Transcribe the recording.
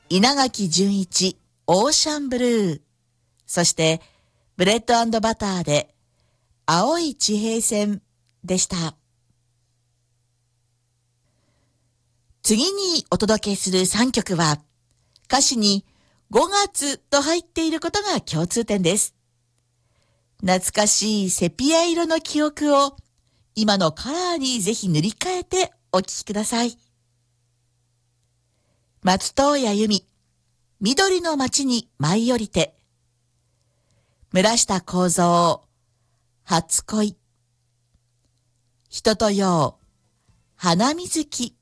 稲垣潤一、オーシャンブルー。そして、ブレッド&バターで、青い地平線でした。次にお届けする3曲は、歌詞に5月と入っていることが共通点です。懐かしいセピア色の記憶を今のカラーにぜひ塗り替えてお聴きください。松任谷由実、緑の街に舞い降りて。村下幸三、初恋。人とよう、花水木。